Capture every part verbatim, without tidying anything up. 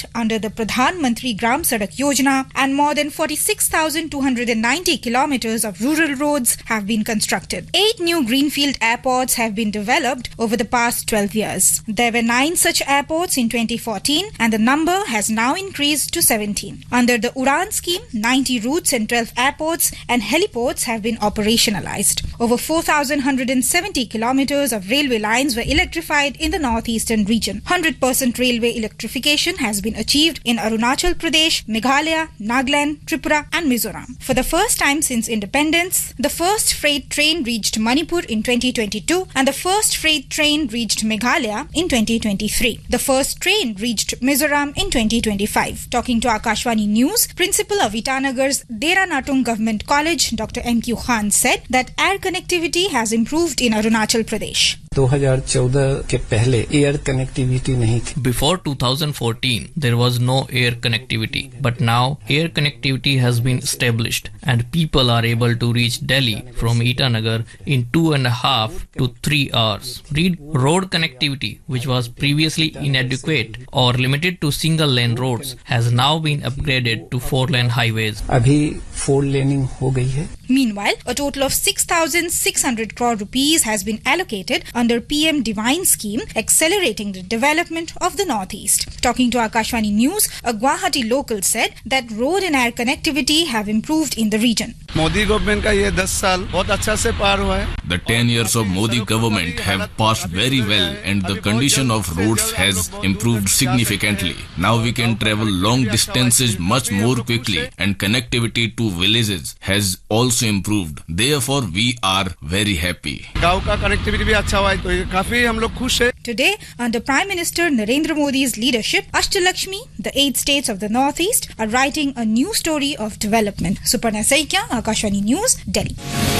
built under the Pradhan Mantri Gram Sadak Yojana, and more than forty-six thousand two hundred ninety kilometers of rural roads have been constructed. Eight new greenfield airports have been developed over the past twelve years. There were nine such airports in twenty fourteen, and the number has now increased to seventeen. Under the Udan scheme, ninety routes and twelve airports and heliports have been operationalized. Over four thousand one hundred seventy kilometers of railway lines were electrified in the northeastern region. one hundred percent railway electrification has been achieved in Arunachal Pradesh, Meghalaya, Nagaland, Tripura and Mizoram. For the first time since independence, the first freight train reached Manipur in twenty twenty-two and the first freight train reached Meghalaya in twenty twenty-three. The first train reached Mizoram in twenty twenty-five. Talking to Akashvani News, Principal of Itanagar's Dera Natung Government College, Doctor M Q Khan, said that air connectivity has improved in Arunachal Pradesh. दो हज़ार चौदह के पहले air connectivity नहीं थी. Before twenty fourteen, there was no air connectivity, but now air connectivity has been established, and people are able to reach Delhi from Itanagar in two and a half to three hours. Read road connectivity, which was previously inadequate or limited to single-lane roads, has now been upgraded to four-lane highways. अभी four laning हो गई है. Meanwhile, a total of six thousand six hundred crore rupees has been allocated under P M Divine scheme, accelerating the development of the Northeast. Talking to Akashvani News, a Guwahati local said that road and air connectivity have improved in the region. Modi government का ये दस साल बहुत अच्छा से पार हुआ है. The ten years of Modi government have passed very well, and the condition of roads has improved significantly. Now we can travel long distances much more quickly, and connectivity to villages has also improved. Therefore, we are very happy. गाँव का connectivity भी अच्छा हुआ है, तो ये काफी हम लोग खुश हैं. Today, under Prime Minister Narendra Modi's leadership, Ashtalakshmi, the eight states of the Northeast, are writing a new story of development. Suparna Saikia, Akashvani News, Delhi.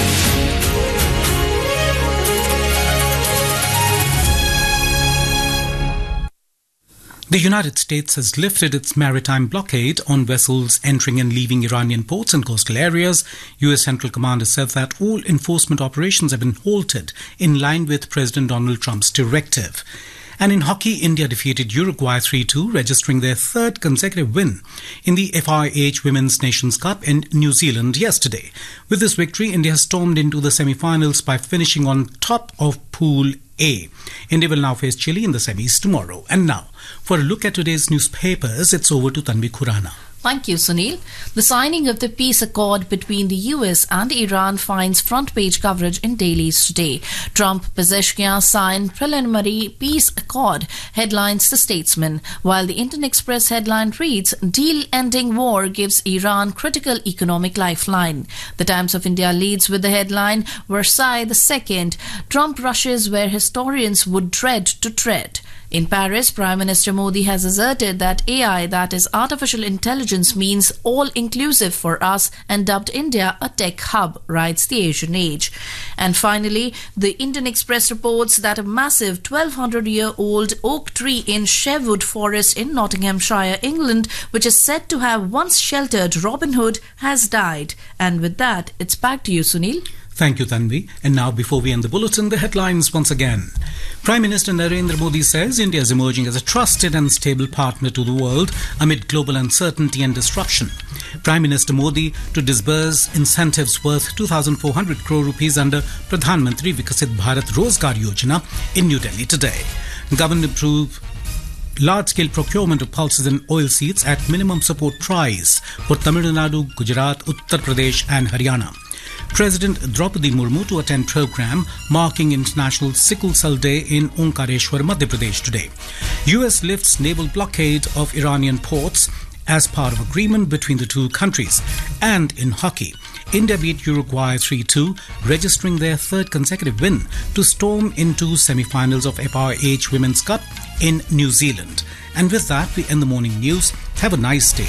The United States has lifted its maritime blockade on vessels entering and leaving Iranian ports and coastal areas. U S Central Command has said that all enforcement operations have been halted in line with President Donald Trump's directive. And in hockey, India defeated Uruguay three two, registering their third consecutive win in the F I H Women's Nations Cup in New Zealand yesterday. With this victory, India stormed into the semi-finals by finishing on top of Pool A. India will now face Chile in the semis tomorrow. And now, for a look at today's newspapers, it's over to Tanvi Khurana. Thank you, Sunil. The signing of the peace accord between the U S and Iran finds front-page coverage in dailies today. Trump, Pezeshkian signed preliminary peace accord, headlines The Statesman, while the Indian Express headline reads, Deal ending war gives Iran critical economic lifeline. The Times of India leads with the headline, Versailles the Second, Trump rushes where historians would dread to tread. In Paris, Prime Minister Modi has asserted that A I, that is artificial intelligence, means all-inclusive for us and dubbed India a tech hub, writes the Asian Age. And finally, the Indian Express reports that a massive twelve hundred year old oak tree in Sherwood Forest in Nottinghamshire, England, which is said to have once sheltered Robin Hood, has died. And with that, it's back to you, Sunil. Thank you, Tanvi. And now, before we end the bulletin, the headlines once again. Prime Minister Narendra Modi says India is emerging as a trusted and stable partner to the world amid global uncertainty and disruption. Prime Minister Modi to disburse incentives worth two thousand four hundred crore rupees under Pradhan Mantri Vikasit Bharat Rozgar Yojana in New Delhi today. Government approved large-scale procurement of pulses and oil seeds at minimum support price for Tamil Nadu, Gujarat, Uttar Pradesh and Haryana. President Draupadi Murmu to attend program marking International Sickle Cell Day in Omkareshwar, Madhya Pradesh today. U S lifts naval blockade of Iranian ports as part of agreement between the two countries. And in hockey, India beat Uruguay three two, registering their third consecutive win to storm into semi-finals of F I H Women's Cup in New Zealand. And with that, we end the morning news. Have a nice day.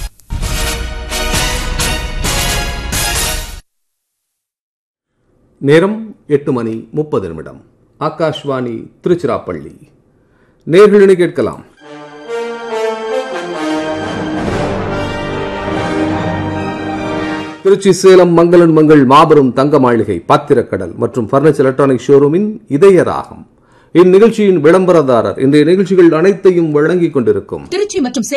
நேரம் எட்டு மணி முப்பது நிமிடம். ஆகாஷ்வாணி திருச்சிராப்பள்ளி. நேர்களினை கேட்கலாம். திருச்சி சேலம் மங்களன் மங்கள் மாபெரும் தங்க மாளிகை பாத்திரக்கடல் மற்றும் பர்னிச்சர் எலக்ட்ரானிக் ஷோரூமின் இதய ராகம். இந்நிகழ்ச்சியின் விளம்பரதாரர் இன்றைய நிகழ்ச்சிகள் அனைத்தையும் வழங்கிக் கொண்டிருக்கும் திருச்சி மற்றும்